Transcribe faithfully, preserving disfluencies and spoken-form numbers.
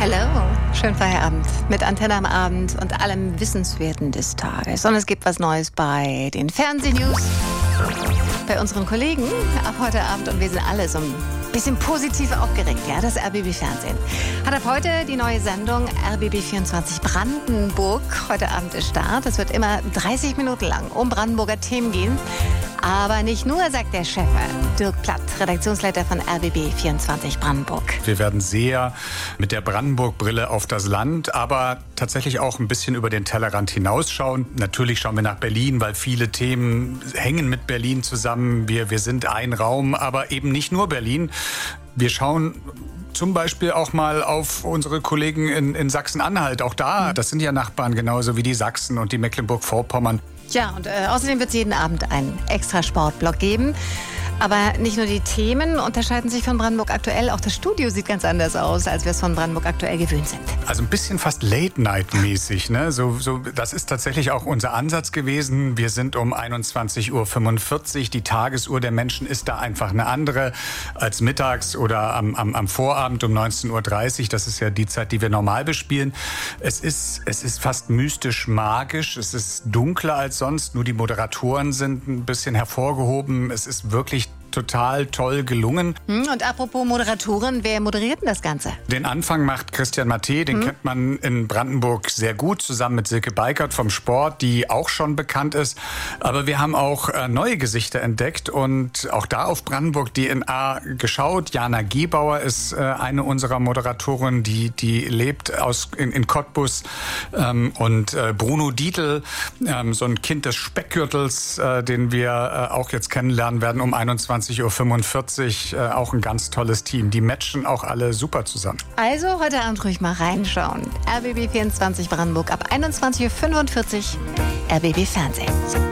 Hallo, schönen Feierabend mit Antenne am Abend und allem Wissenswerten des Tages. Und es gibt was Neues bei den Fernsehnews, bei unseren Kollegen ab heute Abend. Und wir sind alle so ein bisschen positiv aufgeregt. Ja, das R B B Fernsehen hat ab heute die neue Sendung R B B vierundzwanzig Brandenburg. Heute Abend ist Start. Es wird immer dreißig Minuten lang um Brandenburger Themen gehen. Aber nicht nur, sagt der Chef Dirk Platt, Redaktionsleiter von R B B vierundzwanzig Brandenburg. Wir werden sehr mit der Brandenburg-Brille auf das Land, aber tatsächlich auch ein bisschen über den Tellerrand hinausschauen. Natürlich schauen wir nach Berlin, weil viele Themen hängen mit Berlin zusammen. Wir, wir sind ein Raum, aber eben nicht nur Berlin. Wir schauen zum Beispiel auch mal auf unsere Kollegen in, in Sachsen-Anhalt. Auch da, das sind ja Nachbarn genauso wie die Sachsen und die Mecklenburg-Vorpommern. Ja, und äh, außerdem wird es jeden Abend einen extra Sportblock geben. Aber nicht nur die Themen unterscheiden sich von Brandenburg aktuell, auch das Studio sieht ganz anders aus, als wir es von Brandenburg aktuell gewöhnt sind. Also ein bisschen fast Late-Night-mäßig, ne? So, so, das ist tatsächlich auch unser Ansatz gewesen. Wir sind um einundzwanzig Uhr fünfundvierzig. Die Tagesuhr der Menschen ist da einfach eine andere als mittags oder am, am, am Vorabend um neunzehn Uhr dreißig. Das ist ja die Zeit, die wir normal bespielen. Es ist, es ist fast mystisch-magisch. Es ist dunkler als sonst. Nur die Moderatoren sind ein bisschen hervorgehoben. Es ist wirklich total toll gelungen. Und apropos Moderatoren, wer moderiert denn das Ganze? Den Anfang macht Christian Matte, den hm. kennt man in Brandenburg sehr gut, zusammen mit Silke Beikert vom Sport, die auch schon bekannt ist. Aber wir haben auch äh, neue Gesichter entdeckt und auch da auf Brandenburg D N A geschaut. Jana Gebauer ist äh, eine unserer Moderatoren, die, die lebt aus, in, in Cottbus. Ähm, und äh, Bruno Dietl, ähm, so ein Kind des Speckgürtels, äh, den wir äh, auch jetzt kennenlernen werden um einundzwanzig Uhr fünfundvierzig, äh, auch ein ganz tolles Team. Die matchen auch alle super zusammen. Also heute Abend ruhig mal reinschauen. R B B vierundzwanzig Brandenburg ab einundzwanzig Uhr fünfundvierzig, R B B Fernsehen.